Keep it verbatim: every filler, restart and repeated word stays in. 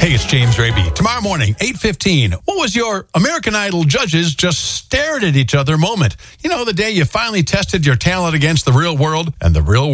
Hey, it's James Raby. Tomorrow morning, eight fifteen. What was your American Idol judges just stared at each other moment? You know, the day you finally tested your talent against the real world, and the real world